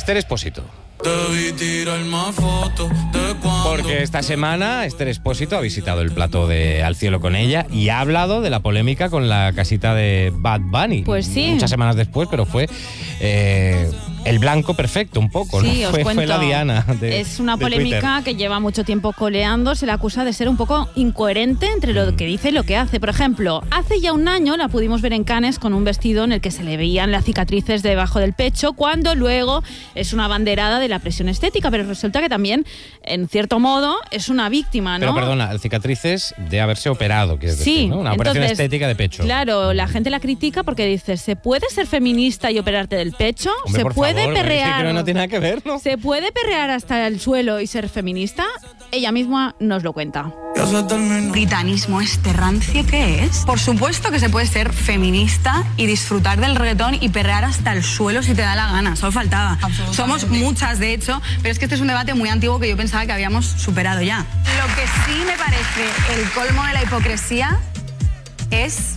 Esther Expósito. Porque esta semana Esther Expósito ha visitado el plató de Al cielo con ella y ha hablado de la polémica con la casita de Bad Bunny. Pues sí. Muchas semanas después, pero fue el blanco perfecto un poco, sí, ¿no? os cuento. Fue la diana Es una de polémica Twitter. que lleva mucho tiempo coleando. Se le acusa de ser un poco incoherente entre lo que dice y lo que hace. Por ejemplo, hace ya un año la pudimos ver en Cannes con un vestido en el que se le veían las cicatrices debajo del pecho, cuando luego es una banderada de la presión estética, pero resulta que también, en cierto modo, es una víctima, ¿no? Pero perdona, cicatrices de haberse operado, quieres decir, ¿no? Una operación estética de pecho. Claro, la gente la critica porque dice, ¿se puede ser feminista y operarte del pecho? Hombre, ¿Se por puede favor, perrear? es que creo que no tiene nada que ver, ¿no? ¿Se puede perrear hasta el suelo y ser feminista? Ella misma nos lo cuenta. ¿Britanismo este rancio qué es? Por supuesto que se puede ser feminista y disfrutar del reggaetón y perrear hasta el suelo si te da la gana, solo faltaba. Somos muchas, de hecho, pero es que este es un debate muy antiguo que yo pensaba que habíamos superado ya. Lo que sí me parece el colmo de la hipocresía es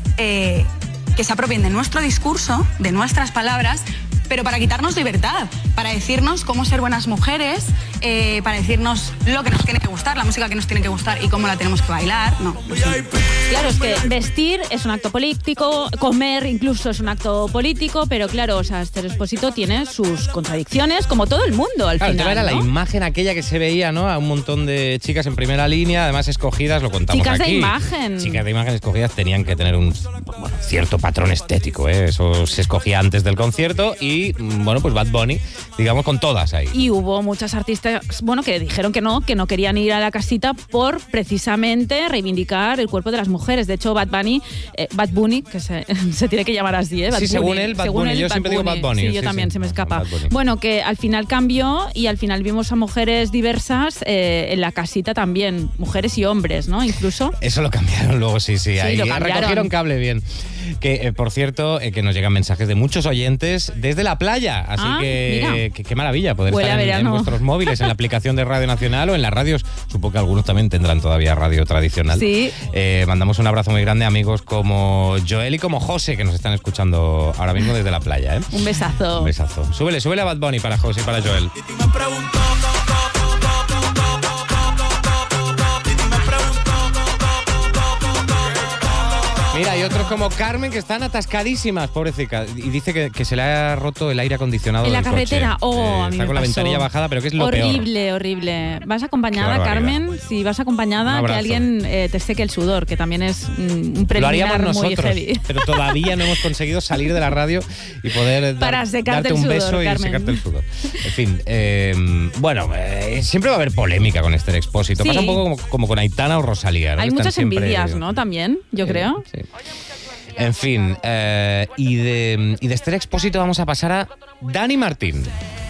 que se apropien de nuestro discurso, de nuestras palabras, pero para quitarnos libertad, para decirnos cómo ser buenas mujeres, para decirnos lo que nos tiene que gustar, la música que nos tiene que gustar y cómo la tenemos que bailar. No. Claro, es que vestir es un acto político, comer incluso es un acto político, pero claro, o sea, Esther Expósito tiene sus contradicciones, como todo el mundo al Claro, final, el tema era la ¿no? imagen aquella que se veía, ¿no? A un montón de chicas en primera línea, además escogidas, lo contamos Chicas aquí. de imagen. Chicas de imagen escogidas tenían que tener un cierto patrón estético, ¿eh? Eso se escogía antes del concierto y, bueno, pues Bad Bunny, digamos, con todas ahí. Y hubo muchas artistas, bueno, que dijeron que no querían ir a la casita por precisamente reivindicar el cuerpo de las mujeres. De hecho, Bad Bunny, que se tiene que llamar así, ¿eh? Bad Sí, Bunny. según él, Bad Bunny. Yo siempre digo Bad Bunny. Sí, yo Sí, también, sí. se me escapa. Bad Bunny. Bueno, que al final cambió y al final vimos a mujeres diversas en la casita también, mujeres y hombres, ¿no? Incluso. Eso lo cambiaron luego, sí. Ahí lo cambiaron. recogieron cable bien. Que, por cierto, que nos llegan mensajes de muchos oyentes desde la playa. Así que qué maravilla poder Huele estar a en verano. vuestros móviles, en la aplicación de Radio Nacional o en las radios. Supongo que algunos también tendrán todavía radio tradicional. Sí. Mandamos un abrazo muy grande a amigos como Joel y como José, que nos están escuchando ahora mismo desde la playa, ¿eh? Un besazo. Un besazo. Súbele a Bad Bunny para José y para Joel. Mira, hay otros como Carmen que están atascadísimas, pobrecita. Y dice que se le ha roto el aire acondicionado En la del carretera. coche. A mí Está me con la pasó. ventanilla bajada, pero que es lo peor. Horrible. ¿Vas acompañada, Qué barbaridad. Carmen? Si vas acompañada, Un que abrazo. alguien te seque el sudor, que también es un Lo preliminar haríamos muy nosotros, heavy. pero todavía no hemos conseguido salir de la radio y poder Para secarte darte el un sudor, beso y Carmen. secarte el sudor. En fin, bueno, siempre va a haber polémica con Esther Expósito. Sí. Pasa un poco como con Aitana o Rosalía, ¿no? Hay Están muchas siempre- envidias, ¿no? También, yo creo. Sí. En fin, y de Esther Expósito vamos a pasar a Dani Martín.